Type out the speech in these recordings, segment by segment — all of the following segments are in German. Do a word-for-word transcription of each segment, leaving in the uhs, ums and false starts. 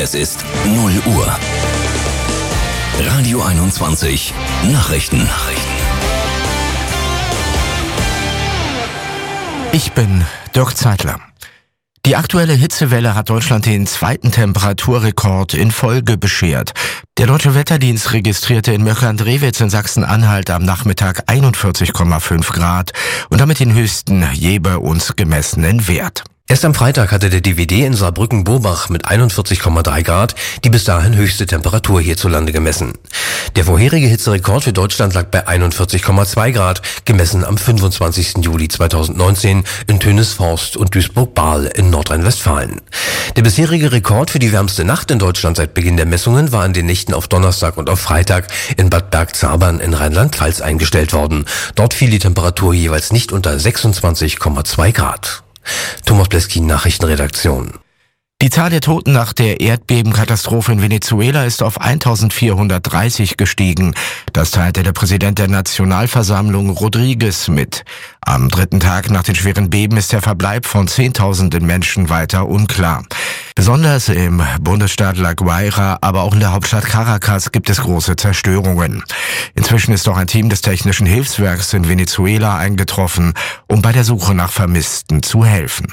Es ist null Uhr. Radio einundzwanzig Nachrichten. Nachrichten. Ich bin Dirk Zeitler. Die aktuelle Hitzewelle hat Deutschland den zweiten Temperaturrekord in Folge beschert. Der Deutsche Wetterdienst registrierte in Möckern-Drewitz in Sachsen-Anhalt am Nachmittag einundvierzig Komma fünf Grad und damit den höchsten je bei uns gemessenen Wert. Erst am Freitag hatte der D W D in Saarbrücken-Bobach mit einundvierzig Komma drei Grad die bis dahin höchste Temperatur hierzulande gemessen. Der vorherige Hitzerekord für Deutschland lag bei einundvierzig Komma zwei Grad, gemessen am fünfundzwanzigsten Juli zweitausendneunzehn in Tönisforst und Duisburg-Bahl in Nordrhein-Westfalen. Der bisherige Rekord für die wärmste Nacht in Deutschland seit Beginn der Messungen war in den Nächten auf Donnerstag und auf Freitag in Bad Bergzabern in Rheinland-Pfalz eingestellt worden. Dort fiel die Temperatur jeweils nicht unter sechsundzwanzig Komma zwei Grad. Thomas Bleskin, Nachrichtenredaktion. Die Zahl der Toten nach der Erdbebenkatastrophe in Venezuela ist auf eintausendvierhundertdreißig gestiegen. Das teilte der Präsident der Nationalversammlung Rodriguez mit. Am dritten Tag nach den schweren Beben ist der Verbleib von zehntausenden Menschen weiter unklar. Besonders im Bundesstaat La Guaira, aber auch in der Hauptstadt Caracas gibt es große Zerstörungen. Inzwischen ist auch ein Team des Technischen Hilfswerks in Venezuela eingetroffen, um bei der Suche nach Vermissten zu helfen.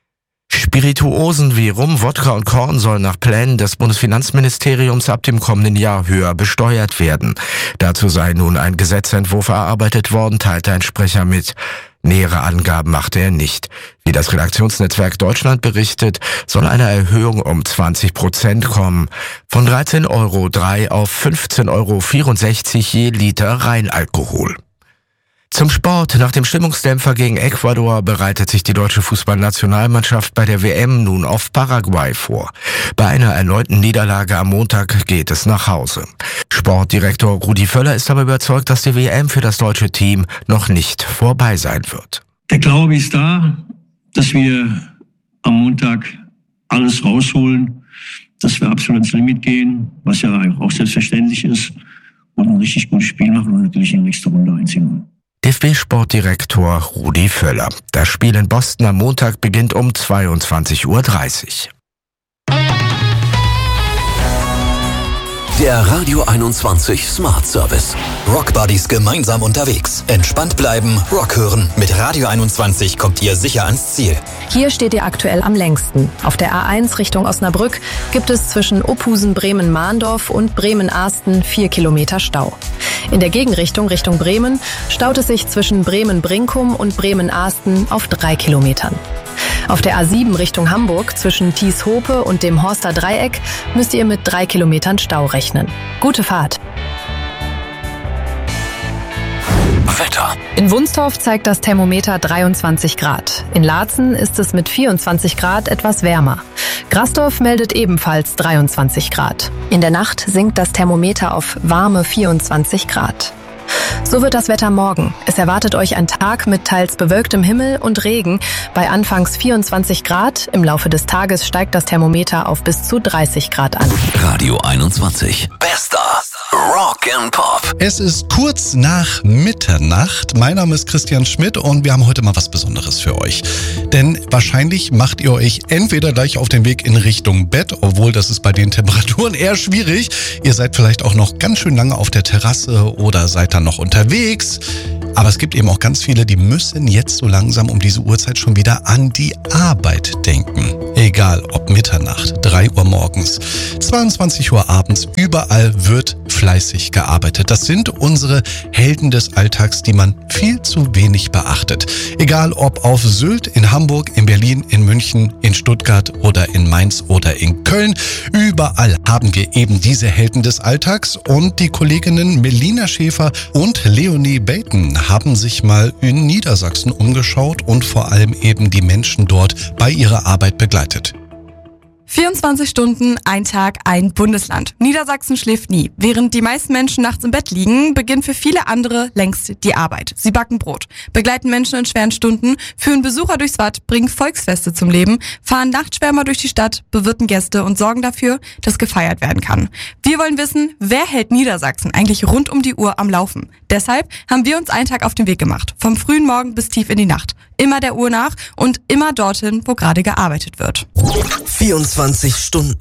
Spirituosen wie Rum, Wodka und Korn sollen nach Plänen des Bundesfinanzministeriums ab dem kommenden Jahr höher besteuert werden. Dazu sei nun ein Gesetzentwurf erarbeitet worden, teilte ein Sprecher mit. Nähere Angaben machte er nicht. Wie das Redaktionsnetzwerk Deutschland berichtet, soll eine Erhöhung um zwanzig Prozent kommen. Von dreizehn Euro drei auf fünfzehn Euro vierundsechzig je Liter Reinalkohol. Zum Sport. Nach dem Stimmungsdämpfer gegen Ecuador bereitet sich die deutsche Fußballnationalmannschaft bei der W M nun auf Paraguay vor. Bei einer erneuten Niederlage am Montag geht es nach Hause. Sportdirektor Rudi Völler ist aber überzeugt, dass die W M für das deutsche Team noch nicht vorbei sein wird. Der Glaube ist da, dass wir am Montag alles rausholen, dass wir absolut ins Limit gehen, was ja auch selbstverständlich ist, und ein richtig gutes Spiel machen und natürlich in die nächste Runde einziehen. D F B-Sportdirektor Rudi Völler. Das Spiel in Boston am Montag beginnt um zweiundzwanzig Uhr dreißig. Der Radio einundzwanzig Smart Service. Rock Buddies gemeinsam unterwegs. Entspannt bleiben, Rock hören. Mit Radio einundzwanzig kommt ihr sicher ans Ziel. Hier steht ihr aktuell am längsten. Auf der A eins Richtung Osnabrück gibt es zwischen Ophusen, Bremen-Mahndorf und Bremen-Ahsten vier Kilometer Stau. In der Gegenrichtung Richtung Bremen staut es sich zwischen Bremen-Brinkum und Bremen-Ahsten auf drei Kilometern. Auf der A sieben Richtung Hamburg zwischen Thieshope und dem Horster Dreieck müsst ihr mit drei Kilometern Stau rechnen. Gute Fahrt! Wetter. In Wunstorf zeigt das Thermometer dreiundzwanzig Grad. In Laatzen ist es mit vierundzwanzig Grad etwas wärmer. Grasdorf meldet ebenfalls dreiundzwanzig Grad. In der Nacht sinkt das Thermometer auf warme vierundzwanzig Grad. So wird das Wetter morgen. Es erwartet euch ein Tag mit teils bewölktem Himmel und Regen bei anfangs vierundzwanzig Grad. Im Laufe des Tages steigt das Thermometer auf bis zu dreißig Grad an. Radio einundzwanzig. Bester Rock and Pop. Es ist kurz nach Mitternacht. Mein Name ist Christian Schmidt und wir haben heute mal was Besonderes für euch. Denn wahrscheinlich macht ihr euch entweder gleich auf den Weg in Richtung Bett, obwohl das ist bei den Temperaturen eher schwierig. Ihr seid vielleicht auch noch ganz schön lange auf der Terrasse oder seid dann noch unterwegs. Aber es gibt eben auch ganz viele, die müssen jetzt so langsam um diese Uhrzeit schon wieder an die Arbeit denken. Egal ob Mitternacht, drei Uhr morgens, zweiundzwanzig Uhr abends, überall wird fleißig gearbeitet. Das sind unsere Helden des Alltags, die man viel zu wenig beachtet. Egal ob auf Sylt, in Hamburg, in Berlin, in München, in Stuttgart oder in Mainz oder in Köln. Überall haben wir eben diese Helden des Alltags und die Kolleginnen Melina Schäfer und Leonie Baton haben sich mal in Niedersachsen umgeschaut und vor allem eben die Menschen dort bei ihrer Arbeit begleitet. vierundzwanzig Stunden, ein Tag, ein Bundesland. Niedersachsen schläft nie. Während die meisten Menschen nachts im Bett liegen, beginnt für viele andere längst die Arbeit. Sie backen Brot, begleiten Menschen in schweren Stunden, führen Besucher durchs Watt, bringen Volksfeste zum Leben, fahren Nachtschwärmer durch die Stadt, bewirten Gäste und sorgen dafür, dass gefeiert werden kann. Wir wollen wissen, wer hält Niedersachsen eigentlich rund um die Uhr am Laufen? Deshalb haben wir uns einen Tag auf den Weg gemacht. Vom frühen Morgen bis tief in die Nacht. Immer der Uhr nach und immer dorthin, wo gerade gearbeitet wird. vierundzwanzig Stunden,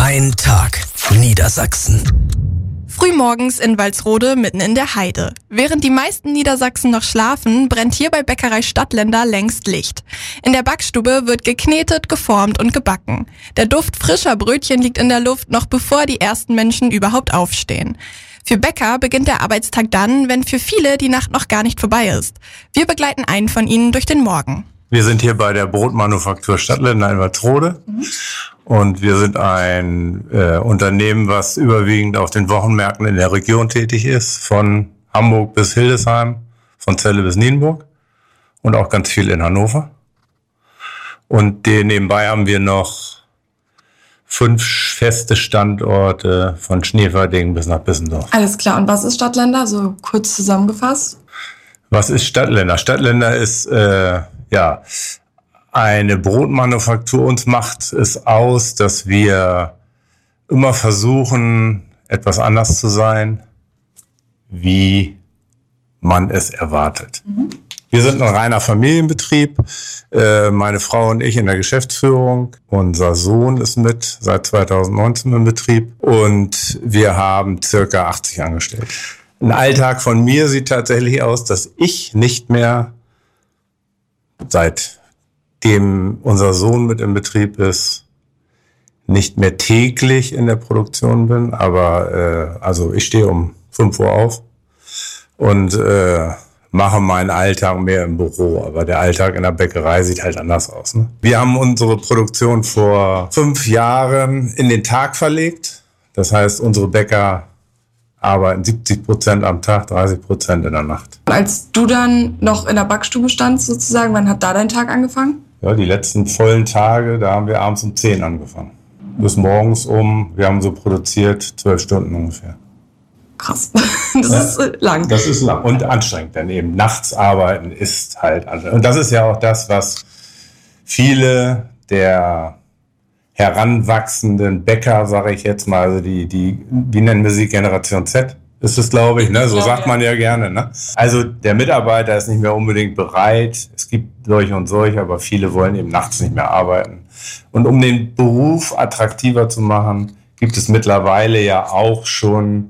Ein Tag Niedersachsen. Frühmorgens in Walsrode mitten in der Heide. Während die meisten Niedersachsen noch schlafen, brennt hier bei Bäckerei Stadtländer längst Licht. In der Backstube wird geknetet, geformt und gebacken. Der Duft frischer Brötchen liegt in der Luft, noch bevor die ersten Menschen überhaupt aufstehen. Für Bäcker beginnt der Arbeitstag dann, wenn für viele die Nacht noch gar nicht vorbei ist. Wir begleiten einen von ihnen durch den Morgen. Wir sind hier bei der Brotmanufaktur Stadtländer in Walsrode. Mhm. Und wir sind ein äh, Unternehmen, was überwiegend auf den Wochenmärkten in der Region tätig ist, von Hamburg bis Hildesheim, von Celle bis Nienburg und auch ganz viel in Hannover. Und den, nebenbei haben wir noch fünf feste Standorte von Schneverdingen bis nach Bissendorf. Alles klar. Und was ist Stadtländer? So kurz zusammengefasst. Was ist Stadtländer? Stadtländer ist äh, ja eine Brotmanufaktur. Uns macht es aus, dass wir immer versuchen, etwas anders zu sein, wie man es erwartet. Mhm. Wir sind ein reiner Familienbetrieb. Äh, meine Frau und ich in der Geschäftsführung. Unser Sohn ist mit seit zweitausendneunzehn im Betrieb. Und wir haben circa achtzig Angestellte. Ein Alltag von mir sieht tatsächlich aus, dass ich nicht mehr seit dem unser Sohn mit im Betrieb ist, nicht mehr täglich in der Produktion bin, aber äh, also ich stehe um fünf Uhr auf und äh, mache meinen Alltag mehr im Büro, aber der Alltag in der Bäckerei sieht halt anders aus. Ne? Wir haben unsere Produktion vor fünf Jahren in den Tag verlegt, das heißt, unsere Bäcker arbeiten siebzig Prozent am Tag, dreißig Prozent in der Nacht. Als du dann noch in der Backstube standst sozusagen, wann hat da dein Tag angefangen? Ja, die letzten vollen Tage, da haben wir abends um zehn angefangen. Bis morgens um, wir haben so produziert, zwölf Stunden ungefähr. Krass, das ja, ist lang. Das ist lang und anstrengend, denn eben nachts arbeiten ist halt anstrengend. Und das ist ja auch das, was viele der heranwachsenden Bäcker, sage ich jetzt mal, also die, die, wie nennen wir sie, Generation Z, ist es, glaube ich, ne? So sagt man ja gerne, ne? Also der Mitarbeiter ist nicht mehr unbedingt bereit. Es gibt solche und solche, aber viele wollen eben nachts nicht mehr arbeiten. Und um den Beruf attraktiver zu machen, gibt es mittlerweile ja auch schon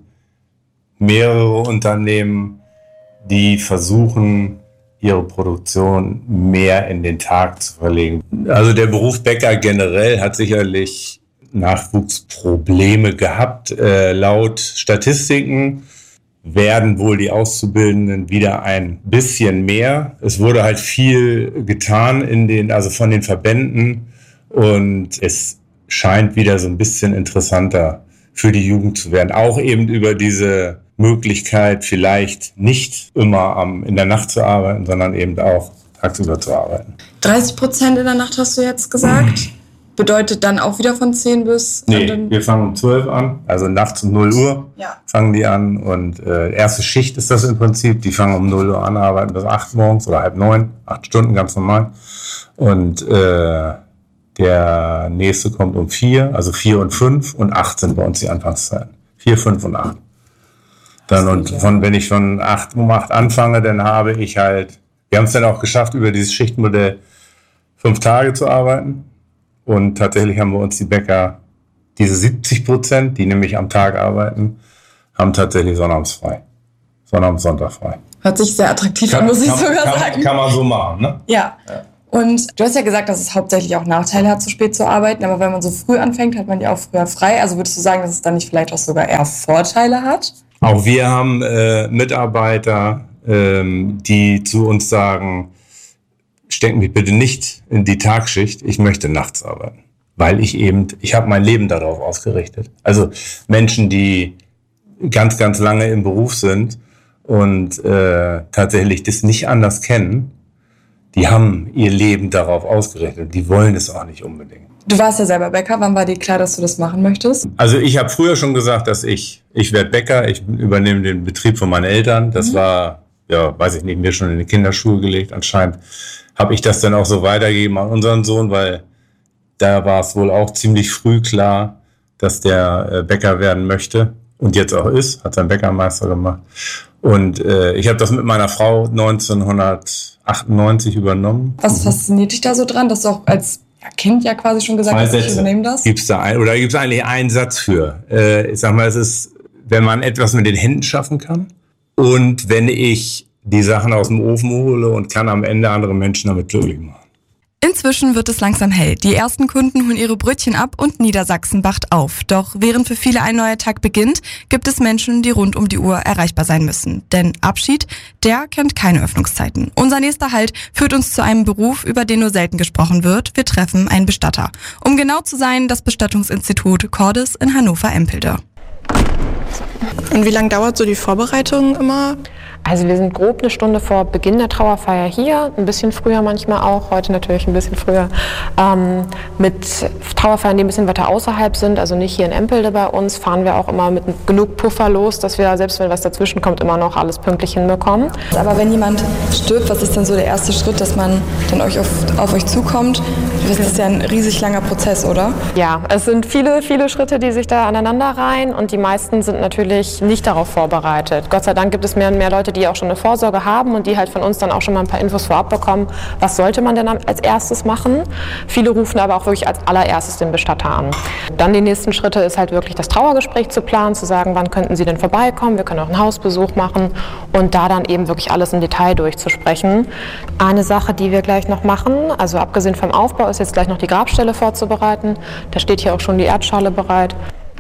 mehrere Unternehmen, die versuchen, ihre Produktion mehr in den Tag zu verlegen. Also der Beruf Bäcker generell hat sicherlich Nachwuchsprobleme gehabt. Äh, laut Statistiken werden wohl die Auszubildenden wieder ein bisschen mehr. Es wurde halt viel getan in den, also von den Verbänden, und es scheint wieder so ein bisschen interessanter für die Jugend zu werden. Auch eben über diese Möglichkeit, vielleicht nicht immer am, in der Nacht zu arbeiten, sondern eben auch tagsüber zu arbeiten. dreißig Prozent in der Nacht hast du jetzt gesagt. Bedeutet dann auch wieder von zehn bis... Nee, wir fangen um zwölf an, also nachts um null Uhr ja. fangen die an. Und äh, erste Schicht ist das im Prinzip. Die fangen um null Uhr an, arbeiten bis acht morgens oder halb neun, acht Stunden ganz normal. Und äh, der nächste kommt um vier, also vier und fünf und acht sind bei uns die Anfangszeiten. Vier, fünf und acht. Dann und von, wenn ich von acht um acht anfange, dann habe ich halt, wir haben es dann auch geschafft, über dieses Schichtmodell fünf Tage zu arbeiten. Und tatsächlich haben wir uns die Bäcker, diese siebzig Prozent, die nämlich am Tag arbeiten, haben tatsächlich sonnabends frei. Sonnabends, Sonntag frei. Hört sich sehr attraktiv an, muss ich kann, sogar kann, sagen. Kann man so machen, ne? Ja. ja. Und du hast ja gesagt, dass es hauptsächlich auch Nachteile hat, so spät zu arbeiten. Aber wenn man so früh anfängt, hat man ja auch früher frei. Also würdest du sagen, dass es dann nicht vielleicht auch sogar eher Vorteile hat? Auch wir haben äh, Mitarbeiter, ähm, die zu uns sagen, stecken mich bitte nicht in die Tagschicht, ich möchte nachts arbeiten. Weil ich eben, ich habe mein Leben darauf ausgerichtet. Also Menschen, die ganz, ganz lange im Beruf sind und äh, tatsächlich das nicht anders kennen, die haben ihr Leben darauf ausgerichtet. Die wollen es auch nicht unbedingt. Du warst ja selber Bäcker. Wann war dir klar, dass du das machen möchtest? Also ich habe früher schon gesagt, dass ich, ich werde Bäcker, ich übernehme den Betrieb von meinen Eltern. Das mhm. war, ja, weiß ich nicht, mir schon in die Kinderschuhe gelegt. Anscheinend habe ich das dann auch so weitergegeben an unseren Sohn, weil da war es wohl auch ziemlich früh klar, dass der Bäcker werden möchte und jetzt auch ist, hat seinen Bäckermeister gemacht. Und äh, ich habe das mit meiner Frau neunzehnhundertachtundneunzig übernommen. Was fasziniert dich da so dran, dass du auch als Kind ja quasi schon gesagt, dass ich übernehme das. Gibt's da ein, oder gibt es eigentlich einen Satz für? Äh, ich sag mal, es ist, wenn man etwas mit den Händen schaffen kann und wenn ich die Sachen aus dem Ofen hole und kann am Ende andere Menschen damit glücklich machen. Inzwischen wird es langsam hell. Die ersten Kunden holen ihre Brötchen ab und Niedersachsen wacht auf. Doch während für viele ein neuer Tag beginnt, gibt es Menschen, die rund um die Uhr erreichbar sein müssen. Denn Abschied, der kennt keine Öffnungszeiten. Unser nächster Halt führt uns zu einem Beruf, über den nur selten gesprochen wird. Wir treffen einen Bestatter. Um genau zu sein, das Bestattungsinstitut Cordes in Hannover-Empelde. Und wie lange dauert so die Vorbereitung immer? Also wir sind grob eine Stunde vor Beginn der Trauerfeier hier, ein bisschen früher manchmal auch, heute natürlich ein bisschen früher, ähm, mit Trauerfeiern, die ein bisschen weiter außerhalb sind, also nicht hier in Empelde bei uns, fahren wir auch immer mit genug Puffer los, dass wir, selbst wenn was dazwischen kommt, immer noch alles pünktlich hinbekommen. Aber wenn jemand stirbt, was ist dann so der erste Schritt, dass man dann euch auf, auf euch zukommt? Das ist ja ein riesig langer Prozess, oder? Ja, es sind viele, viele Schritte, die sich da aneinander reihen und die meisten sind natürlich nicht darauf vorbereitet. Gott sei Dank gibt es mehr und mehr Leute, die auch schon eine Vorsorge haben und die halt von uns dann auch schon mal ein paar Infos vorab bekommen, was sollte man denn als erstes machen. Viele rufen aber auch wirklich als allererstes den Bestatter an. Dann die nächsten Schritte ist halt wirklich das Trauergespräch zu planen, zu sagen, wann könnten Sie denn vorbeikommen, wir können auch einen Hausbesuch machen und da dann eben wirklich alles im Detail durchzusprechen. Eine Sache, die wir gleich noch machen, also abgesehen vom Aufbau, ist jetzt gleich noch die Grabstelle vorzubereiten. Da steht hier auch schon die Erdschale bereit.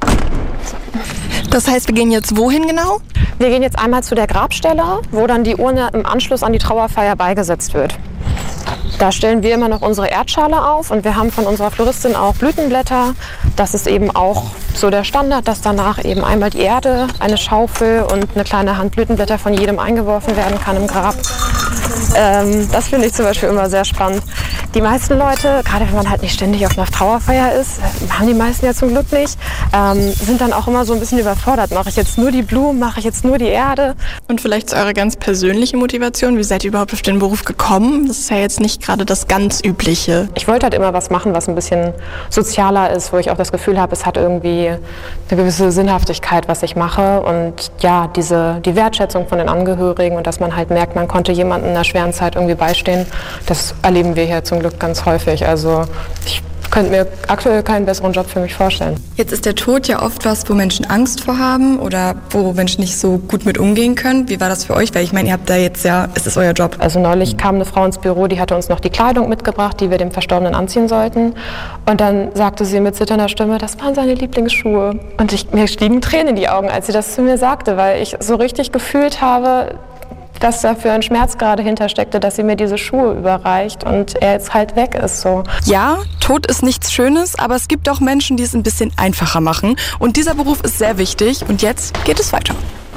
Das heißt, wir gehen jetzt wohin genau? Wir gehen jetzt einmal zu der Grabstelle, wo dann die Urne im Anschluss an die Trauerfeier beigesetzt wird. Da stellen wir immer noch unsere Erdschale auf und wir haben von unserer Floristin auch Blütenblätter. Das ist eben auch so der Standard, dass danach eben einmal die Erde, eine Schaufel und eine kleine Hand Blütenblätter von jedem eingeworfen werden kann im Grab. Ähm, das finde ich zum Beispiel immer sehr spannend. Die meisten Leute, gerade wenn man halt nicht ständig auf einer Trauerfeier ist, haben die meisten ja zum Glück nicht, ähm, sind dann auch immer so ein bisschen überfordert. Mache ich jetzt nur die Blumen, mache ich jetzt nur die Erde? Und vielleicht ist eure ganz persönliche Motivation, wie seid ihr überhaupt auf den Beruf gekommen? Das ist ja jetzt nicht gerade das ganz Übliche. Ich wollte halt immer was machen, was ein bisschen sozialer ist, wo ich auch das Gefühl habe, es hat irgendwie eine gewisse Sinnhaftigkeit, was ich mache. Und ja, diese, die Wertschätzung von den Angehörigen und dass man halt merkt, man konnte jemandem in einer schweren Zeit irgendwie beistehen, das erleben wir hier zum Glück ganz häufig. Also ich könnte mir aktuell keinen besseren Job für mich vorstellen. Jetzt ist der Tod ja oft was, wo Menschen Angst vor haben oder wo Menschen nicht so gut mit umgehen können. Wie war das für euch? Weil ich meine, ihr habt da jetzt ja, es ist euer Job. Also neulich kam eine Frau ins Büro, die hatte uns noch die Kleidung mitgebracht, die wir dem Verstorbenen anziehen sollten. Und dann sagte sie mit zitternder Stimme, das waren seine Lieblingsschuhe. Und ich, mir stiegen Tränen in die Augen, als sie das zu mir sagte, weil ich so richtig gefühlt habe, dass da für ein Schmerz gerade hintersteckte, dass sie mir diese Schuhe überreicht und er jetzt halt weg ist. So. Ja, Tod ist nichts Schönes, aber es gibt auch Menschen, die es ein bisschen einfacher machen. Und dieser Beruf ist sehr wichtig. Und jetzt geht es weiter.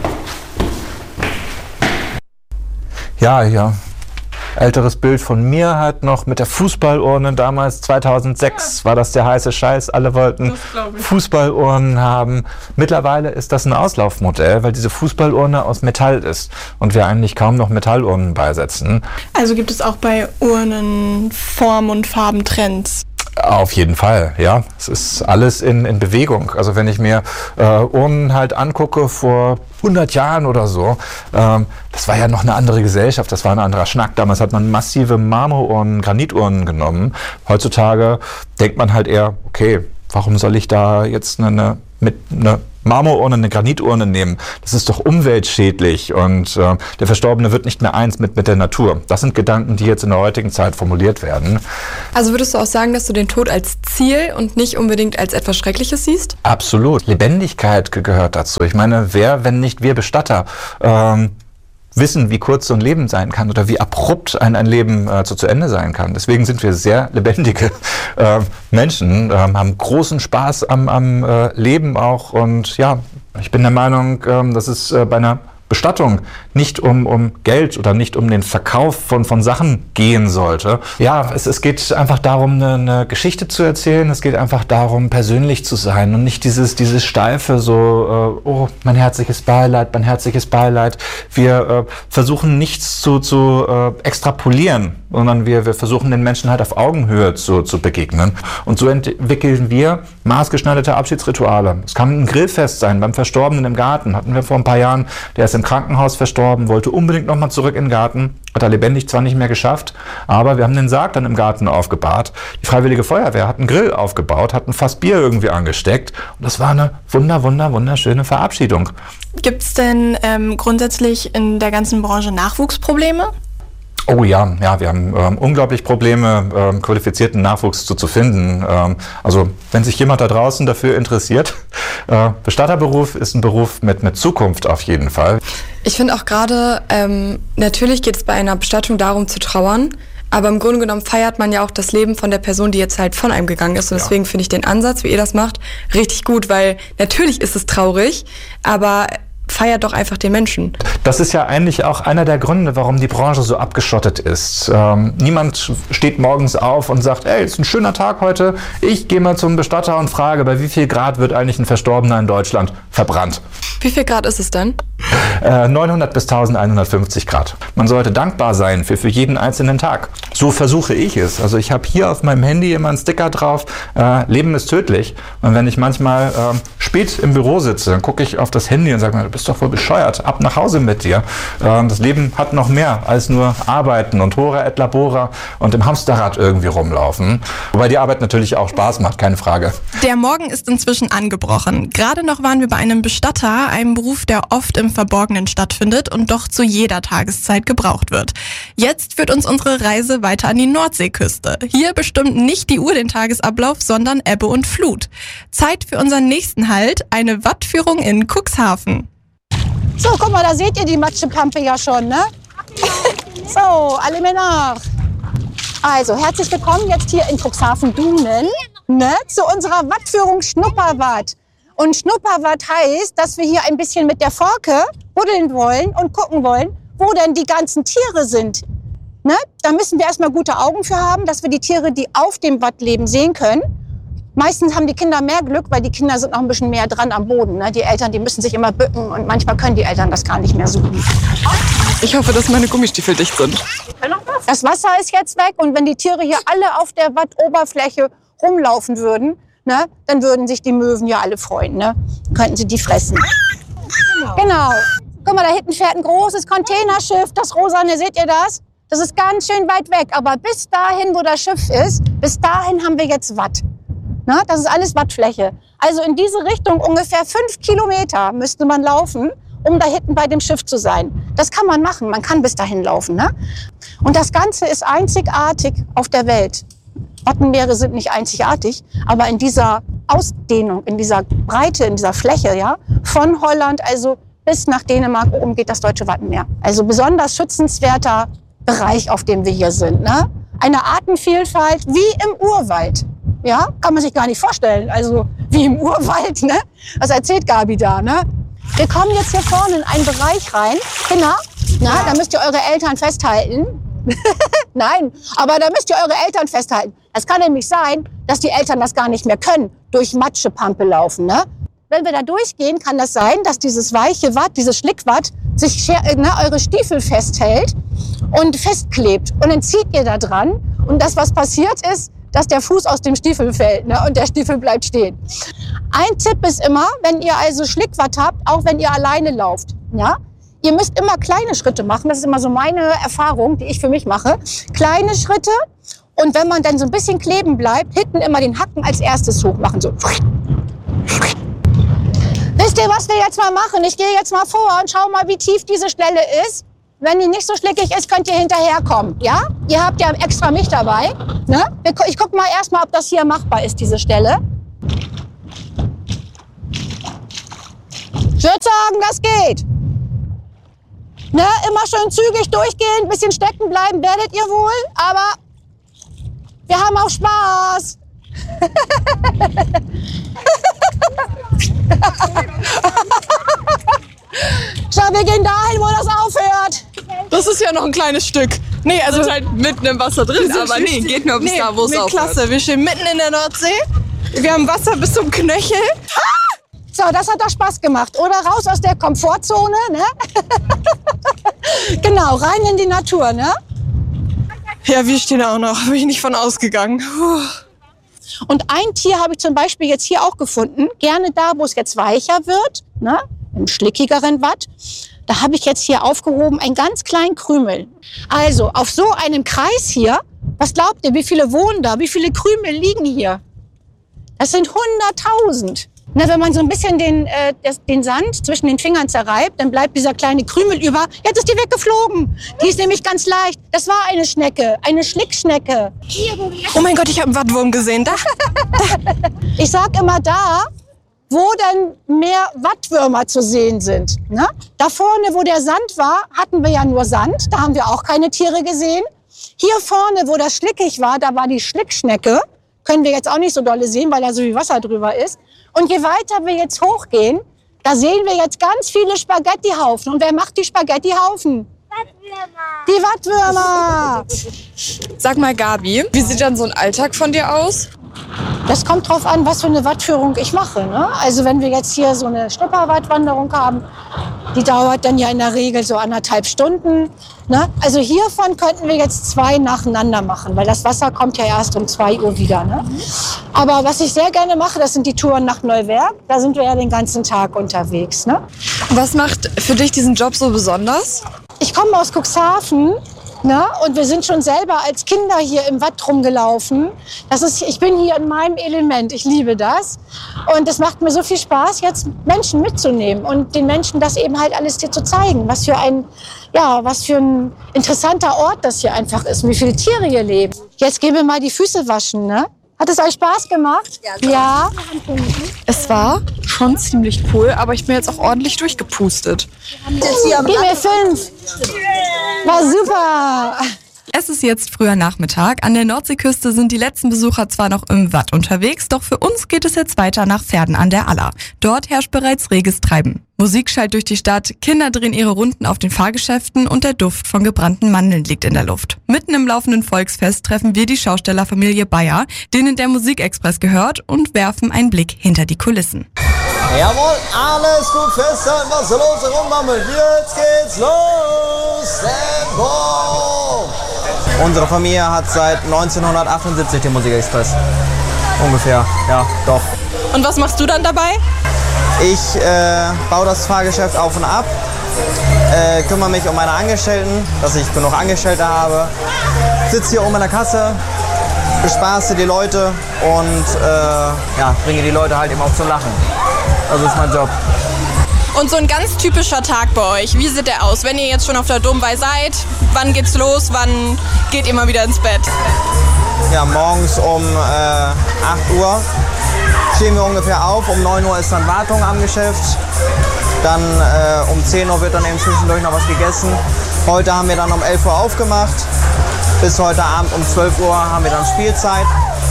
Ja, ja. Älteres Bild von mir halt noch mit der Fußballurne. Damals zweitausendsechs ja. war das der heiße Scheiß. Alle wollten Fußballurnen haben. Mittlerweile ist das ein Auslaufmodell, weil diese Fußballurne aus Metall ist und wir eigentlich kaum noch Metallurnen beisetzen. Also gibt es auch bei Urnen Form- und Farbentrends? Auf jeden Fall, ja. Es ist alles in, in Bewegung. Also wenn ich mir äh, Urnen halt angucke vor hundert Jahren oder so, ähm, das war ja noch eine andere Gesellschaft, das war ein anderer Schnack. Damals hat man massive Marmorurnen, Graniturnen genommen. Heutzutage denkt man halt eher, okay, warum soll ich da jetzt eine, eine mit einer Marmorurne, eine Graniturne nehmen? Das ist doch umweltschädlich und äh, der Verstorbene wird nicht mehr eins mit, mit der Natur. Das sind Gedanken, die jetzt in der heutigen Zeit formuliert werden. Also würdest du auch sagen, dass du den Tod als Ziel und nicht unbedingt als etwas Schreckliches siehst? Absolut. Lebendigkeit gehört dazu. Ich meine, wer, wenn nicht wir Bestatter, ähm, wissen, wie kurz so ein Leben sein kann oder wie abrupt ein, ein Leben äh, zu, zu Ende sein kann. Deswegen sind wir sehr lebendige äh, Menschen, äh, haben großen Spaß am, am äh, Leben auch. Und ja, ich bin der Meinung, äh, dass es äh, bei einer Bestattung nicht um, um Geld oder nicht um den Verkauf von, von Sachen gehen sollte. Ja, es, es geht einfach darum, eine, eine Geschichte zu erzählen. Es geht einfach darum, persönlich zu sein und nicht dieses, dieses steife so, äh, oh, mein herzliches Beileid, mein herzliches Beileid. Wir äh, versuchen nichts zu, zu äh, extrapolieren, sondern wir, wir versuchen den Menschen halt auf Augenhöhe zu, zu begegnen. Und so entwickeln wir maßgeschneiderte Abschiedsrituale. Es kann ein Grillfest sein beim Verstorbenen im Garten. Hatten wir vor ein paar Jahren, der ist im Krankenhaus verstorben, wollte unbedingt nochmal zurück in den Garten. Hat er lebendig zwar nicht mehr geschafft, aber wir haben den Sarg dann im Garten aufgebahrt. Die Freiwillige Feuerwehr hat einen Grill aufgebaut, hat ein Fass Bier irgendwie angesteckt. Und das war eine wunder, wunder, wunderschöne Verabschiedung. Gibt es denn ähm, grundsätzlich in der ganzen Branche Nachwuchsprobleme? Oh ja, ja, wir haben ähm, unglaublich Probleme, ähm, qualifizierten Nachwuchs zu, zu finden. Ähm, also wenn sich jemand da draußen dafür interessiert, äh, Bestatterberuf ist ein Beruf mit, mit Zukunft auf jeden Fall. Ich finde auch gerade, ähm, natürlich geht es bei einer Bestattung darum zu trauern, aber im Grunde genommen feiert man ja auch das Leben von der Person, die jetzt halt von einem gegangen ist. Und deswegen finde ich den Ansatz, wie ihr das macht, richtig gut, weil natürlich ist es traurig, aber feiert doch einfach den Menschen. Das ist ja eigentlich auch einer der Gründe, warum die Branche so abgeschottet ist. Ähm, niemand steht morgens auf und sagt, ey, ist ein schöner Tag heute, ich gehe mal zum Bestatter und frage, bei wie viel Grad wird eigentlich ein Verstorbener in Deutschland verbrannt? Wie viel Grad ist es denn? Äh, neunhundert bis elfhundertfünfzig Grad. Man sollte dankbar sein für, für jeden einzelnen Tag. So versuche ich es. Also ich habe hier auf meinem Handy immer einen Sticker drauf, äh, Leben ist tödlich. Und wenn ich manchmal äh, spät im Büro sitze, dann gucke ich auf das Handy und sage mir, du bist doch voll bescheuert, ab nach Hause mit dir. Äh, das Leben hat noch mehr als nur Arbeiten und Hora et Labora und im Hamsterrad irgendwie rumlaufen. Wobei die Arbeit natürlich auch Spaß macht, keine Frage. Der Morgen ist inzwischen angebrochen. Gerade noch waren wir bei einem Bestatter, einem Beruf, der oft im Verborgenen stattfindet und doch zu jeder Tageszeit gebraucht wird. Jetzt führt uns unsere Reise weiter an die Nordseeküste. Hier bestimmt nicht die Uhr den Tagesablauf, sondern Ebbe und Flut. Zeit für unseren nächsten Halt, eine Wattführung in Cuxhaven. So, guck mal, da seht ihr die Matschepampe ja schon, ne? So, alle mir nach. Also, herzlich willkommen jetzt hier in Cuxhaven-Dünen, ne? Zu unserer Wattführung Schnupperwatt. Und Schnupperwatt heißt, dass wir hier ein bisschen mit der Forke buddeln wollen und gucken wollen, wo denn die ganzen Tiere sind. Ne? Da müssen wir erstmal gute Augen für haben, dass wir die Tiere, die auf dem Watt leben, sehen können. Meistens haben die Kinder mehr Glück, weil die Kinder sind noch ein bisschen mehr dran am Boden. Ne? Die Eltern, die müssen sich immer bücken und manchmal können die Eltern das gar nicht mehr so gut. Ich hoffe, dass meine Gummistiefel dicht sind. Das Wasser ist jetzt weg und wenn die Tiere hier alle auf der Wattoberfläche rumlaufen würden, ne, dann würden sich die Möwen ja alle freuen. Ne? Könnten sie die fressen. Genau. Genau. Guck mal, da hinten fährt ein großes Containerschiff, das rosane, seht ihr das? Das ist ganz schön weit weg, aber bis dahin, wo das Schiff ist, bis dahin haben wir jetzt Watt. Na, das ist alles Wattfläche. Also in diese Richtung ungefähr fünf Kilometer müsste man laufen, um da hinten bei dem Schiff zu sein. Das kann man machen, man kann bis dahin laufen. Ne? Und das Ganze ist einzigartig auf der Welt. Wattenmeere sind nicht einzigartig, aber in dieser Ausdehnung, in dieser Breite, in dieser Fläche, ja, von Holland also bis nach Dänemark oben geht das Deutsche Wattenmeer. Also besonders schützenswerter Bereich, auf dem wir hier sind. Ne? Eine Artenvielfalt wie im Urwald. Ja, kann man sich gar nicht vorstellen. Also wie im Urwald, ne? Was erzählt Gabi da, ne? Wir kommen jetzt hier vorne in einen Bereich rein. Kinder, na, ja. Da müsst ihr eure Eltern festhalten. Nein, aber da müsst ihr eure Eltern festhalten. Es kann nämlich sein, dass die Eltern das gar nicht mehr können, durch Matschepampe laufen, ne? Wenn wir da durchgehen, kann das sein, dass dieses weiche Watt, dieses Schlickwatt, sich ne, eure Stiefel festhält und festklebt. Und dann zieht ihr da dran. Und das, was passiert ist, dass der Fuß aus dem Stiefel fällt, ne, und der Stiefel bleibt stehen. Ein Tipp ist immer, wenn ihr also Schlickwatt habt, auch wenn ihr alleine lauft, ja, ihr müsst immer kleine Schritte machen. Das ist immer so meine Erfahrung, die ich für mich mache. Kleine Schritte. Und wenn man dann so ein bisschen kleben bleibt, hinten immer den Hacken als erstes hoch machen. So. Wisst ihr, was wir jetzt mal machen? Ich gehe jetzt mal vor und schau mal, wie tief diese Stelle ist. Wenn die nicht so schlickig ist, könnt ihr hinterherkommen. Ja? Ihr habt ja extra mich dabei. Ne? Ich guck mal erst mal, ob das hier machbar ist, diese Stelle. Ich würde sagen, das geht. Ne? Immer schön zügig durchgehen, ein bisschen stecken bleiben, werdet ihr wohl. Aber wir haben auch Spaß. Schau, wir gehen dahin, wo das aufhört. Das ist ja noch ein kleines Stück. Nee, also ist halt mitten im Wasser drin, aber nee, geht nur bis nee, da, wo es nee, aufhört. Klasse, wir stehen mitten in der Nordsee. Wir haben Wasser bis zum Knöchel. Ah! So, das hat doch Spaß gemacht, oder? Raus aus der Komfortzone, ne? Genau, rein in die Natur, ne? Ja, wir stehen auch noch, bin ich nicht von ausgegangen. Puh. Und ein Tier habe ich zum Beispiel jetzt hier auch gefunden, gerne da, wo es jetzt weicher wird, ne, im schlickigeren Watt. Da habe ich jetzt hier aufgehoben einen ganz kleinen Krümel. Also auf so einem Kreis hier, was glaubt ihr, wie viele wohnen da? Wie viele Krümel liegen hier? Das sind hunderttausend. Na, wenn man so ein bisschen den, äh, den Sand zwischen den Fingern zerreibt, dann bleibt dieser kleine Krümel über. Jetzt ist die weggeflogen. Die ist nämlich ganz leicht. Das war eine Schnecke, eine Schlickschnecke. Oh mein Gott, ich habe einen Wattwurm gesehen. Da. Ich sag immer da, wo dann mehr Wattwürmer zu sehen sind. Ne? Da vorne, wo der Sand war, hatten wir ja nur Sand. Da haben wir auch keine Tiere gesehen. Hier vorne, wo das schlickig war, da war die Schlickschnecke. Können wir jetzt auch nicht so dolle sehen, weil da so viel Wasser drüber ist. Und je weiter wir jetzt hochgehen, da sehen wir jetzt ganz viele Spaghettihaufen. Und wer macht die Spaghettihaufen? Wattwürmer. Die Wattwürmer. Sag mal, Gabi, wie sieht dann so ein Alltag von dir aus? Das kommt drauf an, was für eine Wattführung ich mache. Ne? Also wenn wir jetzt hier so eine Schnupperwattwanderung haben, die dauert dann ja in der Regel so anderthalb Stunden. Ne? Also hiervon könnten wir jetzt zwei nacheinander machen, weil das Wasser kommt ja erst um zwei Uhr wieder. Ne? Aber was ich sehr gerne mache, das sind die Touren nach Neuwerk. Da sind wir ja den ganzen Tag unterwegs. Ne? Was macht für dich diesen Job so besonders? Ich komme aus Cuxhaven. Na, und wir sind schon selber als Kinder hier im Watt rumgelaufen. Das ist, ich bin hier in meinem Element, ich liebe das. Und es macht mir so viel Spaß, jetzt Menschen mitzunehmen und den Menschen das eben halt alles hier zu zeigen. Was für ein, ja, was für ein interessanter Ort das hier einfach ist, wie viele Tiere hier leben. Jetzt gehen wir mal die Füße waschen, ne? Hat es euch Spaß gemacht? Ja. Ja. Es war schon ziemlich cool, aber ich bin jetzt auch ordentlich durchgepustet. Gib mir fünf. War super. Es ist jetzt früher Nachmittag. An der Nordseeküste sind die letzten Besucher zwar noch im Watt unterwegs, doch für uns geht es jetzt weiter nach Verden an der Aller. Dort herrscht bereits reges Treiben. Musik schallt durch die Stadt, Kinder drehen ihre Runden auf den Fahrgeschäften und der Duft von gebrannten Mandeln liegt in der Luft. Mitten im laufenden Volksfest treffen wir die Schaustellerfamilie Bayer, denen der Musikexpress gehört, und werfen einen Blick hinter die Kulissen. Jawohl, alles gut festhalten, was so los rummammelt. Jetzt geht's los. Tempo! Unsere Familie hat seit neunzehnhundertachtundsiebzig den Musikexpress. Ungefähr, ja, doch. Und was machst du dann dabei? Ich äh, baue das Fahrgeschäft auf und ab, äh, kümmere mich um meine Angestellten, dass ich genug Angestellte habe, sitze hier oben in der Kasse, bespaße die Leute und äh, ja, bringe die Leute halt eben auch zum Lachen. Das ist mein Job. Und so ein ganz typischer Tag bei euch, wie sieht der aus? Wenn ihr jetzt schon auf der Domweih seid, wann geht's los, wann geht ihr mal wieder ins Bett? Ja, morgens um äh, acht Uhr stehen wir ungefähr auf. Um neun Uhr ist dann Wartung am Geschäft. Dann äh, um zehn Uhr wird dann eben zwischendurch noch was gegessen. Heute haben wir dann um elf Uhr aufgemacht. Bis heute Abend um zwölf Uhr haben wir dann Spielzeit.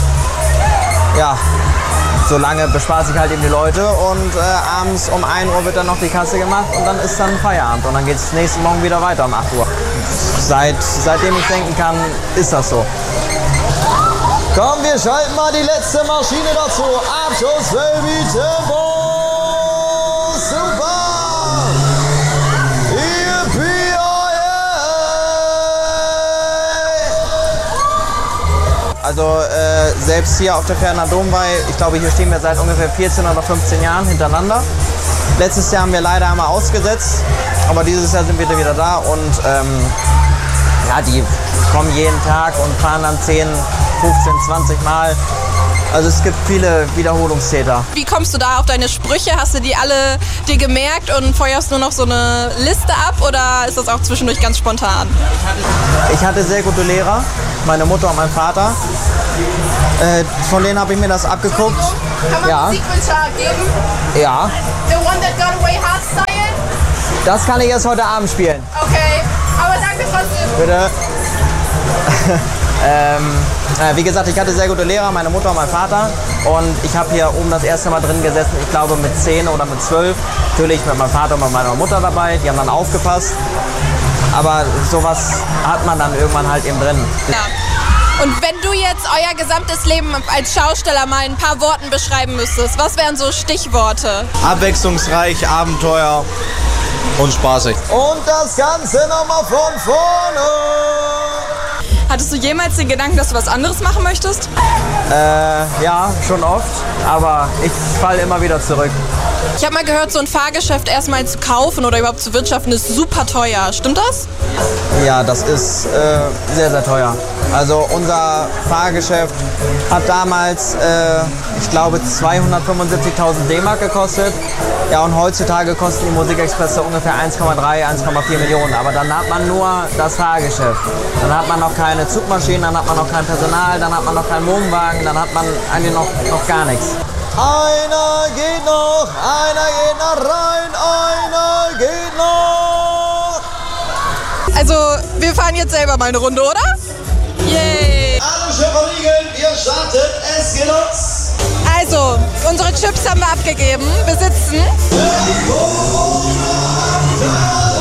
Ja, so lange bespaße ich halt eben die Leute. Und äh, abends um ein Uhr wird dann noch die Kasse gemacht und dann ist dann Feierabend. Und dann geht es nächsten Morgen wieder weiter um acht Uhr. Seit, seitdem ich denken kann, ist das so. Komm, wir schalten mal die letzte Maschine dazu. Abschuss, Baby, Tempo. Super. Also äh, selbst hier auf der Verdener Domweih, ich glaube, hier stehen wir seit ungefähr vierzehn oder fünfzehn Jahren hintereinander. Letztes Jahr haben wir leider einmal ausgesetzt, aber dieses Jahr sind wir wieder da und ähm, ja, die kommen jeden Tag und fahren dann zehn, fünfzehn, zwanzig Mal. Also es gibt viele Wiederholungstäter. Wie kommst du da auf deine Sprüche? Hast du die alle dir gemerkt und feuerst nur noch so eine Liste ab oder ist das auch zwischendurch ganz spontan? Ich hatte sehr gute Lehrer, meine Mutter und mein Vater. Äh, von denen habe ich mir das abgeguckt. Kann man ja. Musikwünsche geben? Ja. The one that got away hardstyle? Das kann ich erst heute Abend spielen. Okay, aber danke trotzdem. Bitte. ähm, äh, wie gesagt, ich hatte sehr gute Lehrer, meine Mutter und mein Vater. Und ich habe hier oben das erste Mal drin gesessen, ich glaube mit zehn oder mit zwölf. Natürlich mit meinem Vater und mit meiner Mutter dabei, die haben dann aufgepasst. Aber sowas hat man dann irgendwann halt eben drin. Ja. Und wenn du jetzt euer gesamtes Leben als Schausteller mal in ein paar Worten beschreiben müsstest, was wären so Stichworte? Abwechslungsreich, Abenteuer und spaßig. Und das Ganze nochmal von vorne. Hattest du jemals den Gedanken, dass du was anderes machen möchtest? Äh, ja, schon oft, aber ich falle immer wieder zurück. Ich habe mal gehört, so ein Fahrgeschäft erstmal zu kaufen oder überhaupt zu wirtschaften ist super teuer. Stimmt das? Ja, das ist äh, sehr, sehr teuer. Also unser Fahrgeschäft hat damals, äh, ich glaube, zweihundertfünfundsiebzigtausend D-Mark gekostet. Ja, und heutzutage kosten die Musikexpresse ungefähr eins Komma drei, eins Komma vier Millionen. Aber dann hat man nur das Fahrgeschäft. Dann hat man noch keine Zugmaschinen, dann hat man noch kein Personal, dann hat man noch keinen Wohnwagen, dann hat man eigentlich noch, noch gar nichts. Einer geht noch, einer geht noch rein, einer geht noch. Also, wir fahren jetzt selber mal eine Runde, oder? Yay! Alle schon verriegeln, wir starten, es geht los. Also, unsere Chips haben wir abgegeben. Wir sitzen.